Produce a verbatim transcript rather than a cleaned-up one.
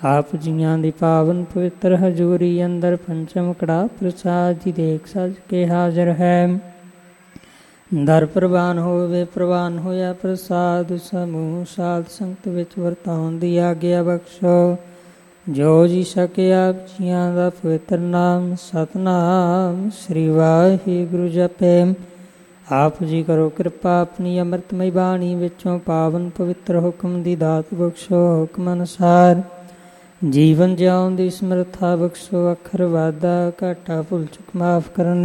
ਆਪ ਜੀਆਂ ਦੀ ਪਾਵਨ ਪਵਿੱਤਰ ਹਜ਼ੂਰੀ ਅੰਦਰ ਪੰਚਮ ਕੜਾ ਪ੍ਰਸਾਦ ਜੀ ਦੇਖ ਸਜ ਕੇ ਹਾਜ਼ਰ ਹੈ। ਦਰ ਪ੍ਰਵਾਨ ਹੋਵੇ ਪ੍ਰਵਾਨ ਹੋਇਆ ਪ੍ਰਸਾਦ ਸਮੂਹ ਸਾਧ ਸੰਗਤ ਵਿੱਚ ਵਰਤਾਉਣ ਦੀ ਆਗਿਆ ਬਖਸ਼ੋ। ਜੋ ਜੀ ਸਕੇ ਆਪ ਜੀਆਂ ਦਾ ਪਵਿੱਤਰ ਨਾਮ ਸਤਨਾਮ ਸ੍ਰੀ ਵਾਹਿਗੁਰੂ ਜਪੇ। ਆਪ ਜੀ ਕਰੋ ਕਿਰਪਾ ਆਪਣੀ ਅੰਮ੍ਰਿਤਮਈ ਬਾਣੀ ਵਿੱਚੋਂ ਪਾਵਨ ਪਵਿੱਤਰ ਹੁਕਮ ਦੀ ਦਾਤ ਬਖਸ਼ੋ। ਹੁਕਮ ਅਨੁਸਾਰ ਜੀਵਨ ਜਿਉਣ ਦੀ ਸਮਰੱਥਾ ਬਖਸ਼ੋ। ਅੱਖਰ ਵਾਧਾ ਘਾਟਾ ਭੁੱਲ ਚੁੱਕ ਮਾਫ ਕਰਨ